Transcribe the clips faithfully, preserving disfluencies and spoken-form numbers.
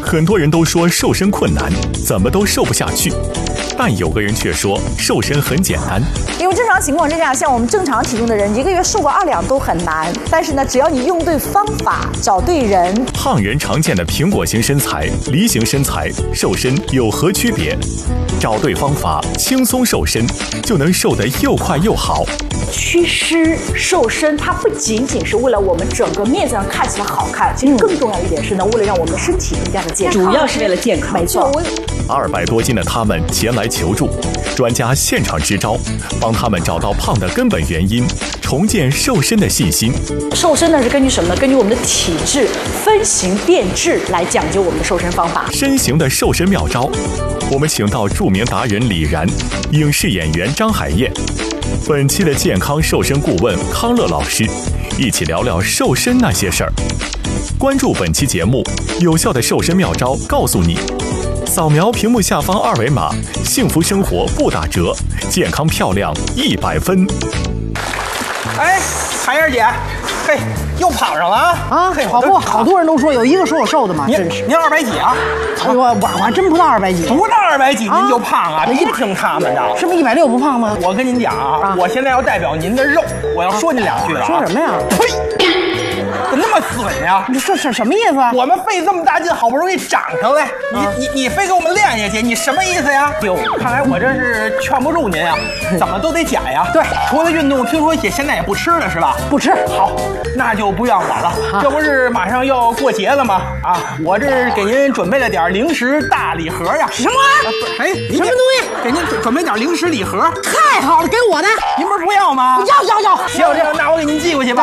很多人都说瘦身困难，怎么都瘦不下去。但有个人却说瘦身很简单， 因为正常情况之下，像我们正常体重的人，一个月瘦个二两都很难。但是呢，只要你用对方法，找对人。 胖人常见的苹果型身材、梨形身材，瘦身有何区别？找对方法，轻松瘦身，就能瘦得又快又好。 祛湿瘦身，它不仅仅是为了我们整个面子上看起来好看，其实更重要一点是呢，为了让我们的身体更加的健康， 主要是为了健康。 没错。 二百多斤的他们前来求助，专家现场支招，帮他们找到胖的根本原因，重建瘦身的信心。 瘦身呢是根据什么呢？根据我们的体质分型变质来讲究我们的瘦身方法。 身形的瘦身妙招，我们请到著名达人李然、影视演员张海燕。本期的健康瘦身顾问康乐老师，一起聊聊瘦身那些事儿。关注本期节目，有效的瘦身妙招告诉你。扫描屏幕下方二维码，幸福生活不打折，健康漂亮一百分。 哎，海燕姐，嘿，又跑上了啊！ 啊， 嘿， 跑步好多人都说有一个说我瘦的嘛，真是。 您二百几啊？ 哎呦，我我还真不到二百几， 不到二百几您就胖啊？别听他们的， 是不是一百六不胖吗？ 我跟您讲啊，我现在要代表您的肉，我要说您两句了。 说什么呀？ 呸！怎么那么损呀？ 你这是什么意思啊？ 我们费这么大劲，好不容易长上来，你你你非给我们练下去，你什么意思呀？哟，看来我这是劝不住您呀，怎么都得减呀。 对， 除了运动，听说也现在也不吃了是吧？ 不吃。 好，那就不怨我了。这不是马上要过节了吗？啊，我这是给您准备了点零食大礼盒呀。 什么？ 哎， 什么东西？ 给您准备点零食礼盒。 太好了，给我的。 您不是不要吗？ 要要要。 行，这样那我给您寄过去吧。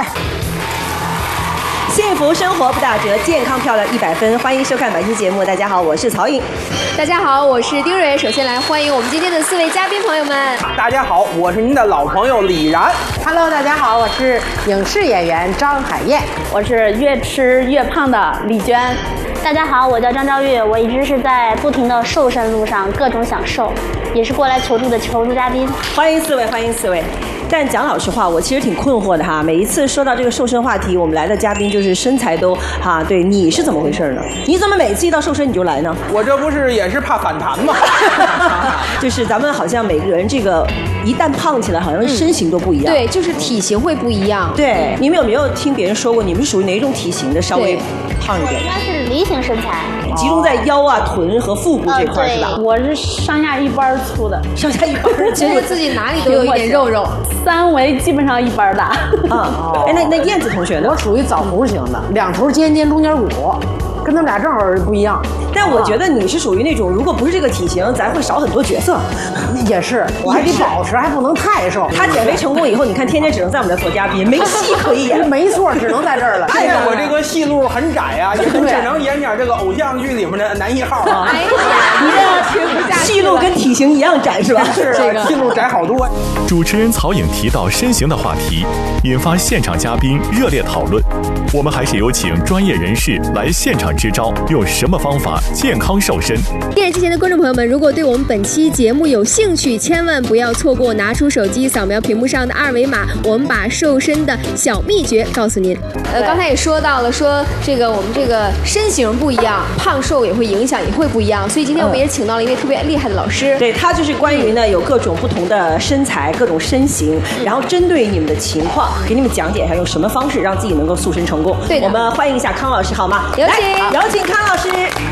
幸福生活不打折，健康漂亮一百分。欢迎收看本期节目。大家好，我是曹颖。 大家好，我是丁蕊。首先来欢迎我们今天的四位嘉宾朋友们。 大家好，我是您的老朋友李然。 Hello， 大家好，我是影视演员张海燕。 我是越吃越胖的李娟。 大家好，我叫张昭玉，我一直是在不停的瘦身路上，各种想瘦，也是过来求助的求助嘉宾。 欢迎四位，欢迎四位。但讲老实话，我其实挺困惑的哈。每一次说到这个瘦身话题，我们来的嘉宾就是身材都哈，对，你是怎么回事呢？你怎么每次一到瘦身你就来呢？ 我这不是也是怕反弹吗？ 就是咱们好像每个人这个一旦胖起来，好像身形都不一样。 嗯、对，就是体型会不一样。 对，你们有没有听别人说过，你们是属于哪种体型的？稍微胖一点？ 应该是梨形身材， 集中在腰啊、臀和腹部这块、呃、是吧？ 我是上下一般粗的， 上下一般， 觉得自己哪里都有一点肉肉。 三围基本上一般大。 啊，哎，那那燕子同学呢？ 我属于枣核型的，两头尖尖，中间鼓，跟他们俩正好不一样。 但我觉得你是属于那种，如果不是这个体型，咱会少很多角色。 也是，我还得保持，还不能太瘦。 他减肥成功以后，你看天天只能在我们这做嘉宾，没戏可以演。 没错，只能在这儿了。 现在我这个戏路很窄呀、啊，也只能演点这个偶像剧里面的男一号啊。 哎呀，你这停不下去。 戏路跟体型一样窄是吧？ 是啊，戏路窄好多。 主持人曹颖提到身形的话题，引发现场嘉宾热烈讨论。我们还是有请专业人士来现场支招，用什么方法健康瘦身？ 电视机前的观众朋友们，如果对我们本期节目有兴趣，千万不要错过，拿出手机扫描屏幕上的二维码，我们把瘦身的小秘诀告诉您。呃，刚才也说到了，说这个我们这个身形不一样，胖瘦也会影响，也会不一样，所以今天我们也请到了一位特别厉害的老师。 对，他就是关于呢有各种不同的身材、各种身形，然后针对你们的情况，给你们讲解一下用什么方式让自己能够塑身成功。 对， 我们欢迎一下康老师好吗？ 有请， 有请康老师。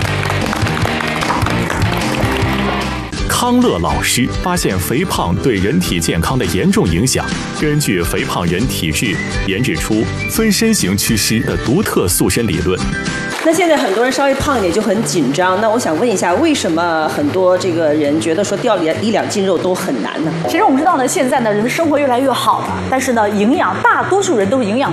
康乐老师发现肥胖对人体健康的严重影响，根据肥胖人体质研制出分身型祛湿的独特塑身理论。 那现在很多人稍微胖一点就很紧张，那我想问一下，为什么很多这个人觉得说掉一两斤肉都很难呢？ 其实我们知道呢，现在呢人的生活越来越好了，但是呢营养大多数人都是营养